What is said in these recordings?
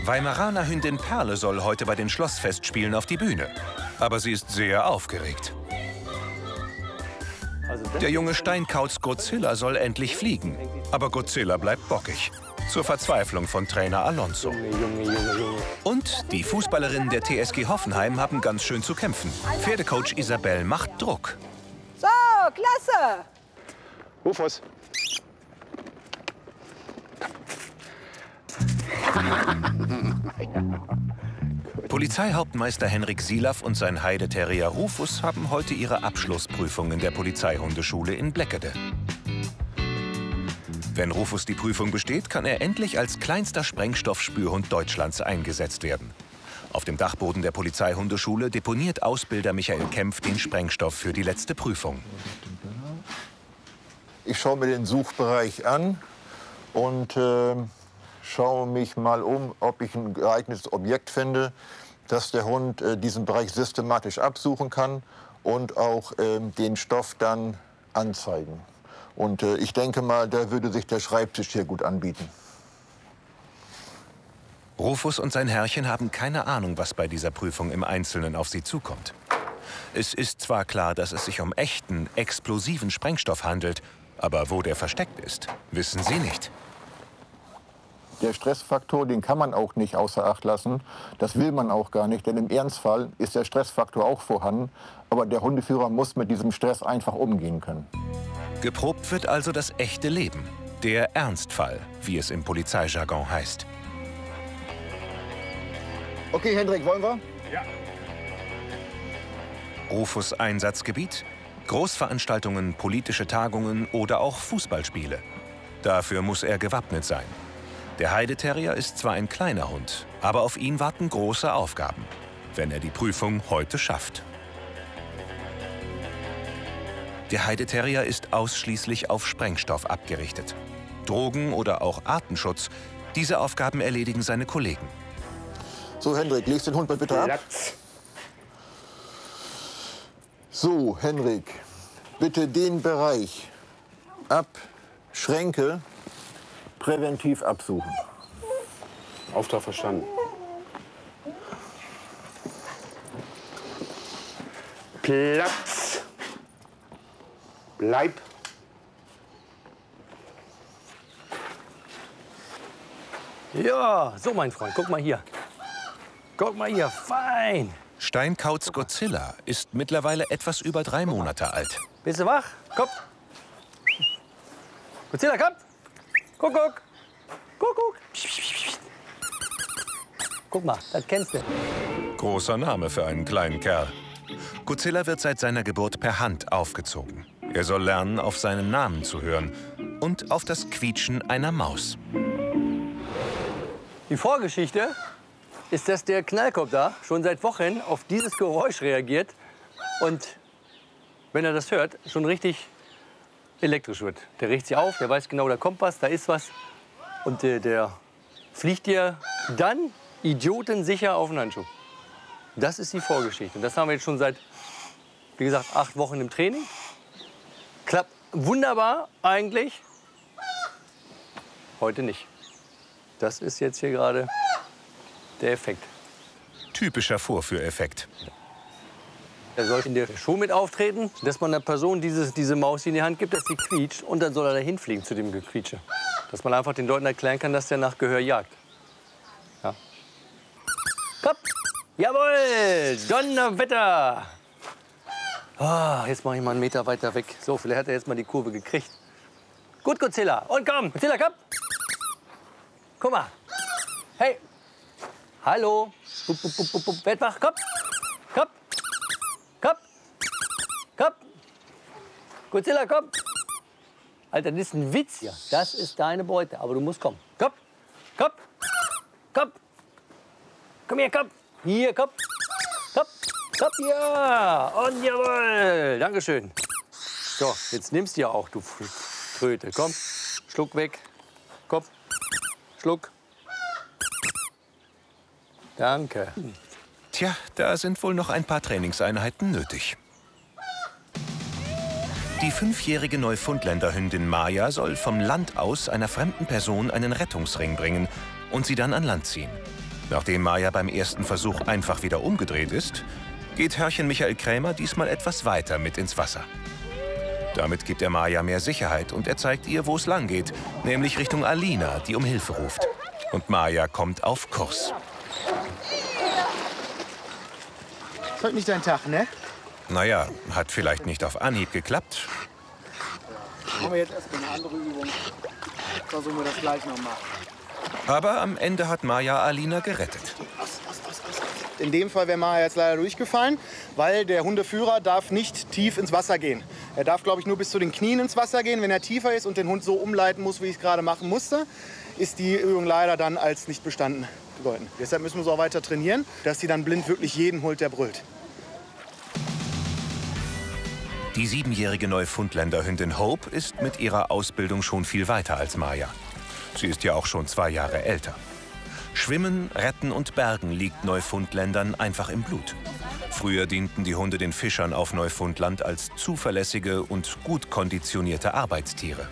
Weimaraner Hündin Perle soll heute bei den Schlossfestspielen auf die Bühne. Aber sie ist sehr aufgeregt. Der junge Steinkauz Godzilla soll endlich fliegen. Aber Godzilla bleibt bockig. Zur Verzweiflung von Trainer Alonso. Und die Fußballerinnen der TSG Hoffenheim haben ganz schön zu kämpfen. Pferdecoach Isabel macht Druck. So, klasse! Rufus. Polizeihauptmeister Henrik Silaff und sein Heideterrier Rufus haben heute ihre Abschlussprüfung in der Polizeihundeschule in Bleckede. Wenn Rufus die Prüfung besteht, kann er endlich als kleinster Sprengstoffspürhund Deutschlands eingesetzt werden. Auf dem Dachboden der Polizeihundeschule deponiert Ausbilder Michael Kempf den Sprengstoff für die letzte Prüfung. Ich schaue mir den Suchbereich an und schaue mich mal um, ob ich ein geeignetes Objekt finde, dass der Hund diesen Bereich systematisch absuchen kann und auch den Stoff dann anzeigen. Und ich denke mal, da würde sich der Schreibtisch hier gut anbieten. Rufus und sein Herrchen haben keine Ahnung, was bei dieser Prüfung im Einzelnen auf sie zukommt. Es ist zwar klar, dass es sich um echten, explosiven Sprengstoff handelt, aber wo der versteckt ist, wissen sie nicht. Der Stressfaktor, den kann man auch nicht außer Acht lassen. Das will man auch gar nicht, denn im Ernstfall ist der Stressfaktor auch vorhanden. Aber der Hundeführer muss mit diesem Stress einfach umgehen können. Geprobt wird also das echte Leben. Der Ernstfall, wie es im Polizeijargon heißt. Okay, Hendrik, wollen wir? Ja. Rufus' Einsatzgebiet? Großveranstaltungen, politische Tagungen oder auch Fußballspiele. Dafür muss er gewappnet sein. Der Heideterrier ist zwar ein kleiner Hund, aber auf ihn warten große Aufgaben, wenn er die Prüfung heute schafft. Der Heideterrier ist ausschließlich auf Sprengstoff abgerichtet. Drogen- oder auch Artenschutz, diese Aufgaben erledigen seine Kollegen. So, Hendrik, legst den Hund mal bitte ab. Platz. So, Hendrik, bitte den Bereich ab Schränke präventiv absuchen. Auftrag verstanden. Platz. Bleib. Ja, so mein Freund, guck mal hier. Guck mal hier, fein. Steinkauz Godzilla ist mittlerweile etwas über 3 Monate alt. Bist du wach? Komm. Godzilla, komm. Kuckuck. Kuckuck. Guck mal, das kennst du. Großer Name für einen kleinen Kerl. Godzilla wird seit seiner Geburt per Hand aufgezogen. Er soll lernen, auf seinen Namen zu hören und auf das Quietschen einer Maus. Die Vorgeschichte ist, dass der Knallkopf da schon seit Wochen auf dieses Geräusch reagiert und, wenn er das hört, schon richtig elektrisch wird. Der regt sich auf, der weiß genau, da kommt was, da ist was. Und der fliegt dir dann idiotensicher auf den Handschuh. Das ist die Vorgeschichte. Und das haben wir jetzt schon seit, wie gesagt, 8 Wochen im Training. Klappt wunderbar eigentlich. Heute nicht. Das ist jetzt hier gerade der Effekt. Typischer Vorführeffekt. Er soll in der Show mit auftreten, dass man der Person diese Maus in die Hand gibt, dass sie quietscht. Und dann soll er dahin fliegen zu dem Gequietsche. Dass man einfach den Leuten erklären kann, dass der nach Gehör jagt. Ja. Komm! Jawohl! Donnerwetter! Oh, jetzt mache ich mal 1 Meter weiter weg. So, vielleicht hat er jetzt mal die Kurve gekriegt. Gut, Godzilla. Und komm! Godzilla, komm! Guck mal. Hey! Hallo! Werd wach, komm! Komm! Komm! Komm! Godzilla, komm! Alter, das ist ein Witz hier. Das ist deine Beute, aber du musst kommen. Komm! Komm! Komm! Komm her, komm! Hier, komm! Komm! Komm, ja! Und jawohl! Dankeschön. So, jetzt nimmst du ja auch, du Tröte. Komm, Schluck weg. Komm, Schluck. Danke. Tja, da sind wohl noch ein paar Trainingseinheiten nötig. Die 5-jährige Neufundländerhündin Maya soll vom Land aus einer fremden Person einen Rettungsring bringen und sie dann an Land ziehen. Nachdem Maja beim ersten Versuch einfach wieder umgedreht ist, geht Herrchen Michael Krämer diesmal etwas weiter mit ins Wasser. Damit gibt er Maja mehr Sicherheit und er zeigt ihr, wo es lang geht, nämlich Richtung Alina, die um Hilfe ruft. Und Maja kommt auf Kurs. Ist heute nicht dein Tag, ne? Naja, hat vielleicht nicht auf Anhieb geklappt. Machen wir jetzt erstmal eine andere Übung. Versuchen wir das gleich noch mal. Aber am Ende hat Maja Alina gerettet. In dem Fall wäre Maja jetzt leider durchgefallen, weil der Hundeführer darf nicht tief ins Wasser gehen. Er darf, glaube ich, nur bis zu den Knien ins Wasser gehen. Wenn er tiefer ist und den Hund so umleiten muss, wie ich es gerade machen musste, ist die Übung leider dann als nicht bestanden gegolten. Deshalb müssen wir so auch weiter trainieren, dass sie dann blind wirklich jeden holt, der brüllt. Die 7-jährige Neufundländerhündin Hope ist mit ihrer Ausbildung schon viel weiter als Maja. Sie ist ja auch schon 2 Jahre älter. Schwimmen, Retten und Bergen liegt Neufundländern einfach im Blut. Früher dienten die Hunde den Fischern auf Neufundland als zuverlässige und gut konditionierte Arbeitstiere.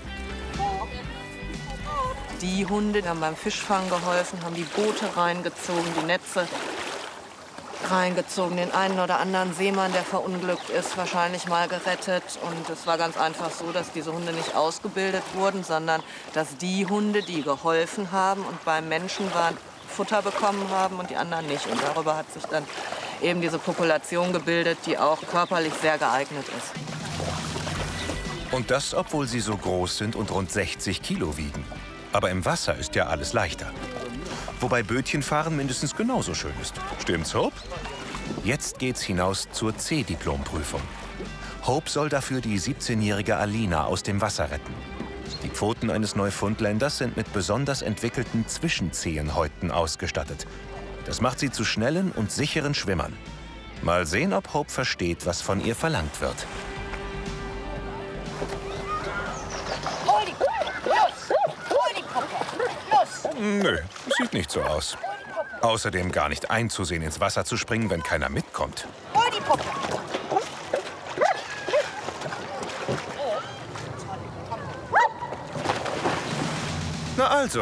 Die Hunde haben beim Fischfang geholfen, haben die Boote reingezogen, die Netze reingezogen, den einen oder anderen Seemann, der verunglückt ist, wahrscheinlich mal gerettet. Und es war ganz einfach so, dass diese Hunde nicht ausgebildet wurden, sondern dass die Hunde, die geholfen haben und beim Menschen waren, Futter bekommen haben und die anderen nicht. Und darüber hat sich dann eben diese Population gebildet, die auch körperlich sehr geeignet ist. Und das, obwohl sie so groß sind und rund 60 Kilo wiegen. Aber im Wasser ist ja alles leichter. Wobei Bötchenfahren mindestens genauso schön ist. Stimmt's, Hope? Jetzt geht's hinaus zur C-Diplomprüfung. Hope soll dafür die 17-jährige Alina aus dem Wasser retten. Die Pfoten eines Neufundländers sind mit besonders entwickelten Zwischenzehenhäuten ausgestattet. Das macht sie zu schnellen und sicheren Schwimmern. Mal sehen, ob Hope versteht, was von ihr verlangt wird. Hol die Puppe! Los! Hol die Puppe! Los! Nö, sieht nicht so aus. Außerdem gar nicht einzusehen, ins Wasser zu springen, wenn keiner mitkommt.